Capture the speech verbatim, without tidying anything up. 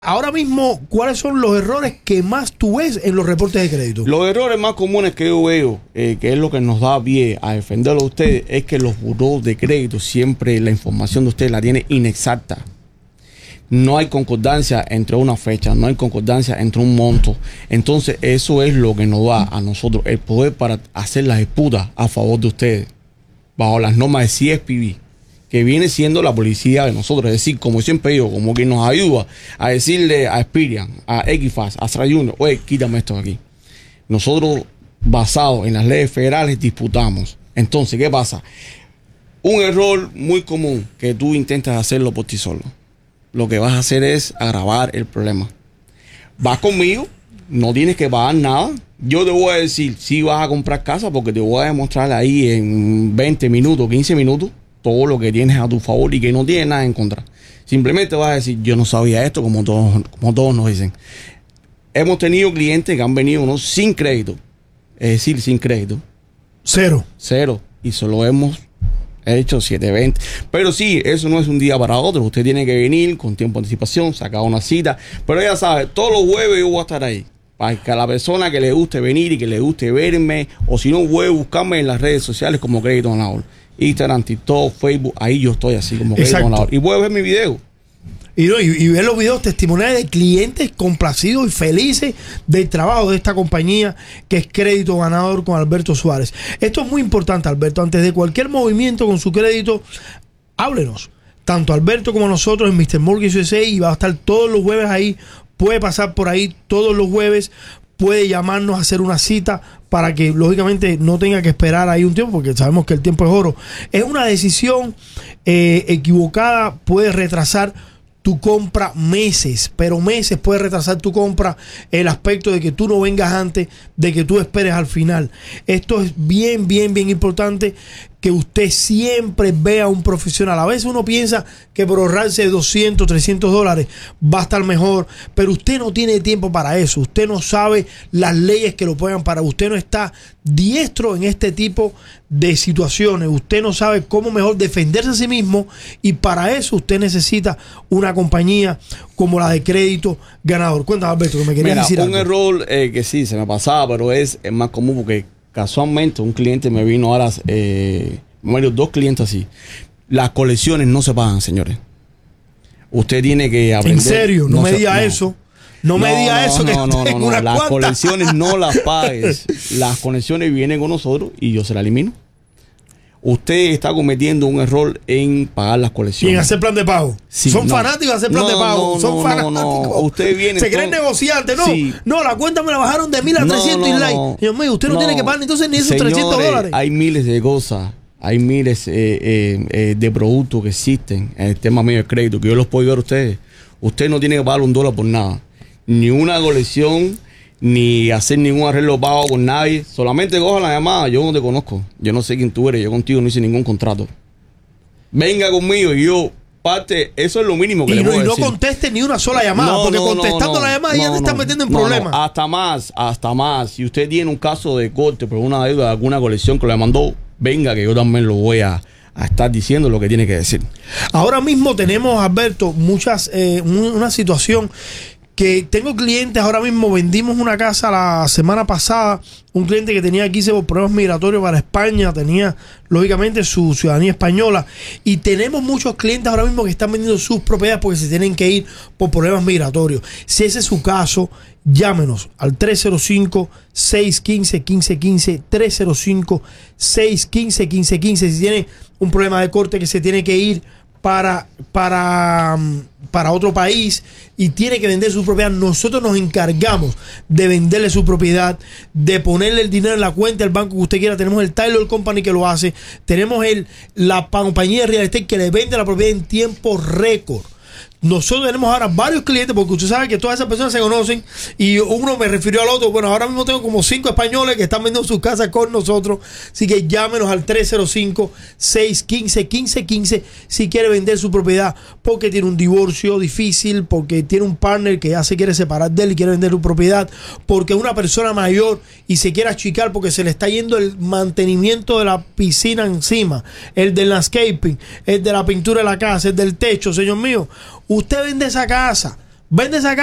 Ahora mismo, ¿cuáles son los errores que más tú ves en los reportes de crédito? Los errores más comunes que yo veo, eh, que es lo que nos da pie a defenderlo a ustedes, es que los burós de crédito siempre la información de ustedes la tiene inexacta. No hay concordancia entre una fecha, no hay concordancia entre un monto. Entonces, eso es lo que nos da a nosotros el poder para hacer las disputas a favor de ustedes, bajo las normas de C S P B, que viene siendo la policía de nosotros. Es decir, como siempre digo, como que nos ayuda a decirle a Experian, a Equifax, a Sra Junior, oye, quítame esto de aquí. Nosotros, basados en las leyes federales, disputamos. Entonces, ¿qué pasa? Un error muy común que tú intentas hacerlo por ti solo. Lo que vas a hacer es agravar el problema. Vas conmigo, no tienes que pagar nada. Yo te voy a decir si vas a comprar casa, porque te voy a demostrar ahí en veinte minutos, quince minutos, todo lo que tienes a tu favor y que no tienes nada en contra. Simplemente vas a decir, yo no sabía esto, como todos, como todos nos dicen. Hemos tenido clientes que han venido, ¿no?, sin crédito. Es decir, sin crédito. Cero. Cero. Y solo hemos hecho siete veinte. Pero sí, eso no es un día para otro. Usted tiene que venir con tiempo de anticipación, sacar una cita. Pero ya sabe, todos los jueves yo voy a estar ahí. Para que a la persona que le guste venir y que le guste verme, o si no, puede buscarme en las redes sociales como Crédito Ganador. Instagram, TikTok, Facebook, ahí yo estoy así como Crédito Ganador. Y puede ver mi video. Y, no, y, y ver los videos testimoniales de clientes complacidos y felices del trabajo de esta compañía que es Crédito Ganador con Alberto Suárez. Esto es muy importante, Alberto. Antes de cualquier movimiento con su crédito, háblenos. Tanto Alberto como nosotros en mister Mortgage U S A, y va a estar todos los jueves ahí. Puede pasar por ahí todos los jueves. Puede llamarnos a hacer una cita para que, lógicamente, no tenga que esperar ahí un tiempo, porque sabemos que el tiempo es oro. Es una decisión eh, equivocada, puede retrasar tu compra meses, pero meses puede retrasar tu compra, el aspecto de que tú no vengas antes, de que tú esperes al final. Esto es bien, bien, bien importante, que usted siempre vea a un profesional. A veces uno piensa que por ahorrarse doscientos, trescientos dólares va a estar mejor, pero usted no tiene tiempo para eso. Usted no sabe las leyes que lo puedan parar. Usted no está diestro en este tipo de situaciones. Usted no sabe cómo mejor defenderse a sí mismo, y para eso usted necesita una compañía como la de Crédito Ganador. Cuéntame, Alberto, que me quería Mira, decir un algo. error eh, que sí se me pasaba, pero es, es más común porque casualmente un cliente me vino ahora, eh, bueno, dos clientes así. Las colecciones no se pagan, señores. Usted tiene que aprender. ¿En serio? No, no me diga no. eso. No, no me diga eso, que no, no, tengo no, una no. Las cuanta. colecciones no las pagues. Las conexiones vienen con nosotros y yo se las elimino. Usted está cometiendo un error en pagar las colecciones. Y en hacer plan de pago. Sí, son no. fanáticos de hacer plan no, de pago. No, son no, fanáticos. No, no. Usted viene. Se creen todo... negociantes. No, sí. no, la cuenta me la bajaron de mil a no, trescientos no, y like. no. Dios mío, usted no, no tiene que pagar entonces ni esos Señores, trescientos dólares. Hay miles de cosas. Hay miles eh, eh, eh, de productos que existen en el tema mío de crédito que yo los puedo ayudar a ustedes. Usted no tiene que pagar un dólar por nada. Ni una colección, ni hacer ningún arreglo pago con nadie. Solamente coja la llamada. Yo no te conozco. Yo no sé quién tú eres. Yo contigo no hice ningún contrato. Venga conmigo y yo parte. Eso es lo mínimo que y le no, puedo y no decir. conteste ni una sola llamada. No, porque no, contestando no, no, la llamada no, ya te no, están metiendo en no, problemas. No, hasta más, hasta más. Si usted tiene un caso de corte por una deuda de alguna colección que le mandó, venga que yo también lo voy a, a estar diciendo lo que tiene que decir. Ahora mismo tenemos, Alberto, muchas eh, una situación que tengo clientes. Ahora mismo vendimos una casa la semana pasada, un cliente que tenía quince por problemas migratorios para España, tenía lógicamente su ciudadanía española, y tenemos muchos clientes ahora mismo que están vendiendo sus propiedades porque se tienen que ir por problemas migratorios. Si ese es su caso, llámenos al tres cero cinco, seis uno cinco, uno cinco uno cinco, tres cero cinco, seis uno cinco, uno cinco uno cinco. Si tiene un problema de corte que se tiene que ir para, para, para otro país y tiene que vender su propiedad, nosotros nos encargamos de venderle su propiedad, de ponerle el dinero en la cuenta del banco que usted quiera. Tenemos el Taylor Company que lo hace, tenemos el, la compañía de real estate que le vende la propiedad en tiempo récord. Nosotros tenemos ahora varios clientes, porque usted sabe que todas esas personas se conocen, y uno me refirió al otro. Bueno, ahora mismo tengo como cinco españoles que están vendiendo sus casas con nosotros. Así que llámenos al tres cero cinco, seis uno cinco, uno cinco uno cinco si quiere vender su propiedad porque tiene un divorcio difícil, porque tiene un partner que ya se quiere separar de él y quiere vender su propiedad, porque es una persona mayor y se quiere achicar porque se le está yendo el mantenimiento de la piscina encima, el del landscaping, el de la pintura de la casa, el del techo. Señor mío, usted vende esa casa vende esa casa.